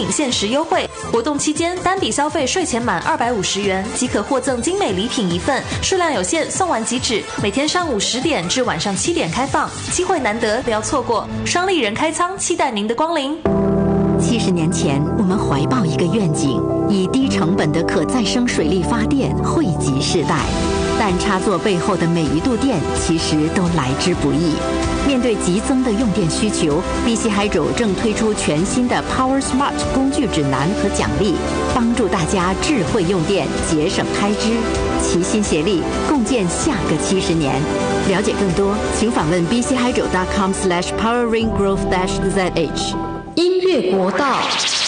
品限时优惠。活动期间，单笔消费税前满250元即可获赠精美礼品1份，数量有限，送完即止。每天上午10点至晚上7点开放，机会难得，不要错过。双立人开仓，期待您的光临。 70年前，我们怀抱一个愿景，以低成本的可再生水力发电惠及世代。但插座背后的每一度电其实都来之不易。面对急增的用电需求，BC Hydro 正推出全新的 Power Smart 工具指南和奖励，帮助大家智慧用电，节省开支，齐心协力，共建下个70年。了解更多，请访问 bchydro.com/poweringgrowth-zh。 音乐国道。